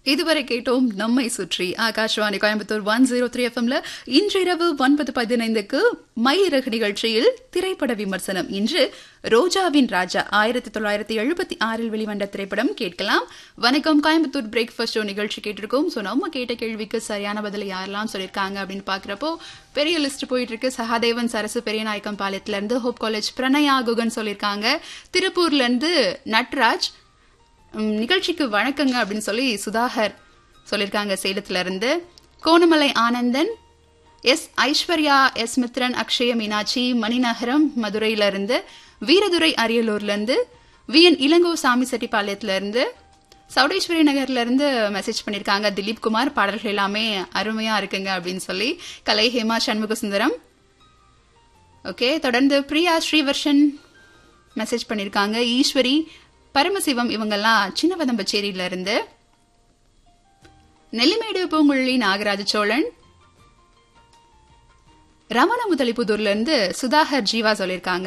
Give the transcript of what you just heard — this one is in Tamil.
இதுவரை கேட்டோம் நம்மை சுற்றி ஆகாஷ்வாணி கோயம்புத்தூர் 103 எஃப்எம்ல இன்றிரவு 9:15க்கு மயிரகு நிகழ்ச்சியில் திரைப்பட விமர்சனம். இன்று ரோஜாவின் ராஜா 1976 வெளிவந்த திரைப்படம் கேட்கலாம். வணக்கம், கோயம்புத்தூர் பிரேக்ஃபாஸ்ட் ஷோ நிகழ்ச்சி கேட்டிருக்கோம். ஸோ நம்ம கேட்ட கேள்விக்கு சரியான பதில் யாரெல்லாம் சொல்லியிருக்காங்க அப்படின்னு பாக்குறப்போ பெரிய லிஸ்ட் போயிட்டு இருக்கு. சகாதேவன் சரசு பெரியநாயக்கம் பாளையத்துல இருந்து, ஹோப் காலேஜ் பிரணயா குகன் சொல்லியிருக்காங்க. திருப்பூர்ல இருந்து நட்ராஜ் நிகழ்ச்சிக்கு வணக்கங்க அப்படின்னு சொல்லி சுதாகர் சொல்லியிருக்காங்க சேலத்துல இருந்து. கோணமலை ஆனந்தன், எஸ் ஐஸ்வர்யா, எஸ் மித்ரன், அக்ஷய மீனாட்சி மணிநகரம் மதுரையில இருந்து, வீரதுரை அரியலூர்ல இருந்து, விஎன் இளங்கோ சாமி செட்டிப்பாளையத்துல இருந்து, சௌடேஸ்வரி நகர்ல இருந்து மெசேஜ் பண்ணிருக்காங்க. திலீப் குமார் பாடல்கள் எல்லாமே அருமையா இருக்குங்க அப்படின்னு சொல்லி. கலை ஹேமா சண்முக சுந்தரம். ஓகே, தொடர்ந்து பிரியா ஸ்ரீவர்ஷன் மெசேஜ் பண்ணிருக்காங்க. ஈஸ்வரி, பரமசிவம் இவங்கெல்லாம் சின்னவதம்பச்சேரியில இருந்து. நெல்லிமேடு பூங்குழலி நாகராஜ சோழன், ரமண முதலிப்புதூர்ல இருந்து சுதாகர் ஜீவா சொல்லியிருக்காங்க.